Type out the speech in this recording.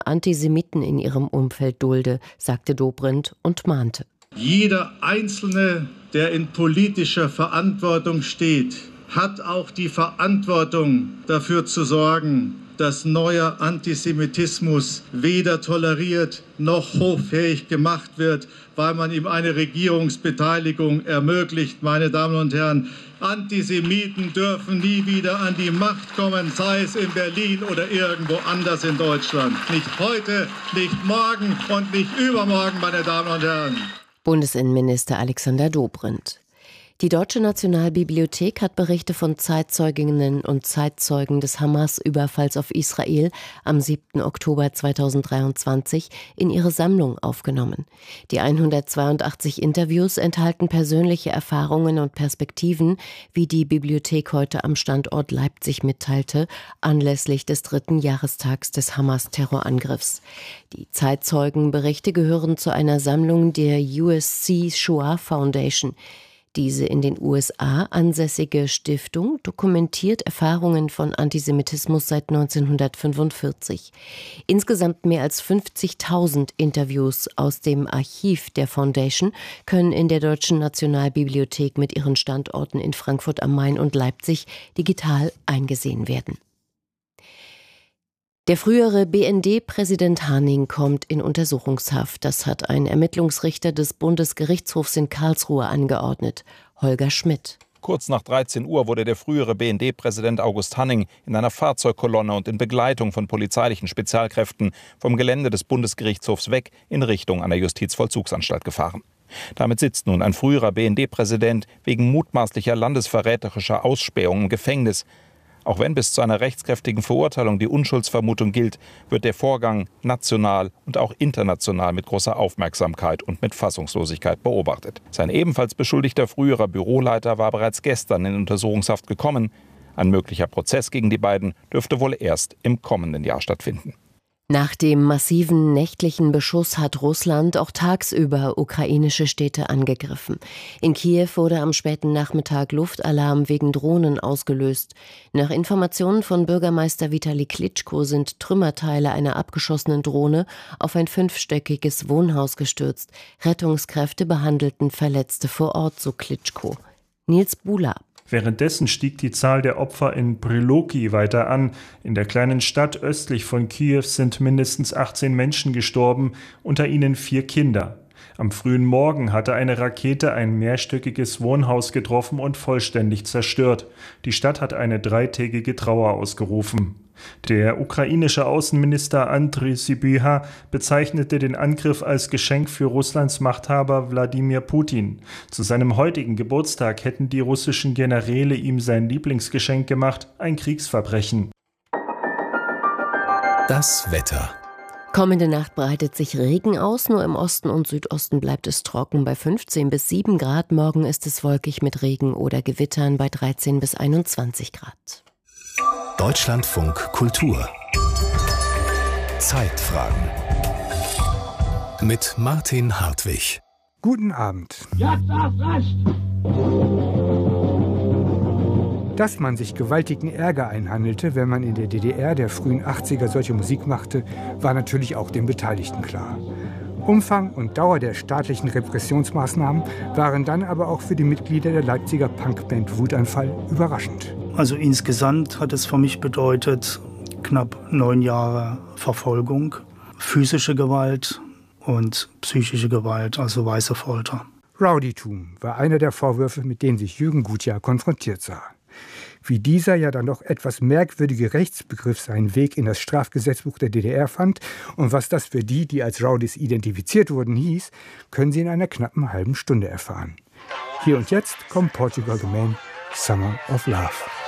Antisemiten in ihrem Umfeld dulde, sagte Dobrindt und mahnte. Jeder Einzelne, der in politischer Verantwortung steht, hat auch die Verantwortung, dafür zu sorgen, dass neuer Antisemitismus weder toleriert noch hoffähig gemacht wird, weil man ihm eine Regierungsbeteiligung ermöglicht. Meine Damen und Herren, Antisemiten dürfen nie wieder an die Macht kommen, sei es in Berlin oder irgendwo anders in Deutschland. Nicht heute, nicht morgen und nicht übermorgen, meine Damen und Herren. Bundesinnenminister Alexander Dobrindt. Die Deutsche Nationalbibliothek hat Berichte von Zeitzeuginnen und Zeitzeugen des Hamas-Überfalls auf Israel am 7. Oktober 2023 in ihre Sammlung aufgenommen. Die 182 Interviews enthalten persönliche Erfahrungen und Perspektiven, wie die Bibliothek heute am Standort Leipzig mitteilte, anlässlich des 3. Jahrestags des Hamas-Terrorangriffs. Die Zeitzeugenberichte gehören zu einer Sammlung der USC Shoah Foundation. Diese in den USA ansässige Stiftung dokumentiert Erfahrungen von Antisemitismus seit 1945. Insgesamt mehr als 50.000 Interviews aus dem Archiv der Foundation können in der Deutschen Nationalbibliothek mit ihren Standorten in Frankfurt am Main und Leipzig digital eingesehen werden. Der frühere BND-Präsident Hanning kommt in Untersuchungshaft. Das hat ein Ermittlungsrichter des Bundesgerichtshofs in Karlsruhe angeordnet, Holger Schmidt. Kurz nach 13 Uhr wurde der frühere BND-Präsident August Hanning in einer Fahrzeugkolonne und in Begleitung von polizeilichen Spezialkräften vom Gelände des Bundesgerichtshofs weg in Richtung einer Justizvollzugsanstalt gefahren. Damit sitzt nun ein früherer BND-Präsident wegen mutmaßlicher landesverräterischer Ausspähung im Gefängnis. Auch wenn bis zu einer rechtskräftigen Verurteilung die Unschuldsvermutung gilt, wird der Vorgang national und auch international mit großer Aufmerksamkeit und mit Fassungslosigkeit beobachtet. Sein ebenfalls beschuldigter früherer Büroleiter war bereits gestern in Untersuchungshaft gekommen. Ein möglicher Prozess gegen die beiden dürfte wohl erst im kommenden Jahr stattfinden. Nach dem massiven nächtlichen Beschuss hat Russland auch tagsüber ukrainische Städte angegriffen. In Kiew wurde am späten Nachmittag Luftalarm wegen Drohnen ausgelöst. Nach Informationen von Bürgermeister Vitali Klitschko sind Trümmerteile einer abgeschossenen Drohne auf ein 5-stöckiges Wohnhaus gestürzt. Rettungskräfte behandelten Verletzte vor Ort, so Klitschko. Nils Bula. Währenddessen stieg die Zahl der Opfer in Priloki weiter an. In der kleinen Stadt östlich von Kiew sind mindestens 18 Menschen gestorben, unter ihnen 4 Kinder. Am frühen Morgen hatte eine Rakete ein mehrstöckiges Wohnhaus getroffen und vollständig zerstört. Die Stadt hat eine 3-tägige Trauer ausgerufen. Der ukrainische Außenminister Andriy Sybiha bezeichnete den Angriff als Geschenk für Russlands Machthaber Wladimir Putin. Zu seinem heutigen Geburtstag hätten die russischen Generäle ihm sein Lieblingsgeschenk gemacht, ein Kriegsverbrechen. Das Wetter. Kommende Nacht breitet sich Regen aus, nur im Osten und Südosten bleibt es trocken bei 15 bis 7 Grad. Morgen ist es wolkig mit Regen oder Gewittern bei 13 bis 21 Grad. Deutschlandfunk Kultur. Zeitfragen. Mit Martin Hartwig. Guten Abend. Jetzt erst recht! Dass man sich gewaltigen Ärger einhandelte, wenn man in der DDR der frühen 80er solche Musik machte, war natürlich auch den Beteiligten klar. Umfang und Dauer der staatlichen Repressionsmaßnahmen waren dann aber auch für die Mitglieder der Leipziger Punkband Wutanfall überraschend. Also insgesamt hat es für mich bedeutet, knapp 9 Jahre Verfolgung, physische Gewalt und psychische Gewalt, also weiße Folter. Rowdytum war einer der Vorwürfe, mit denen sich Jürgen Gutjahr konfrontiert sah. Wie dieser ja dann doch etwas merkwürdige Rechtsbegriff seinen Weg in das Strafgesetzbuch der DDR fand und was das für die, die als Rowdies identifiziert wurden, hieß, können Sie in einer knappen halben Stunde erfahren. Hier und jetzt kommt Portugal the Man, Summer of Love.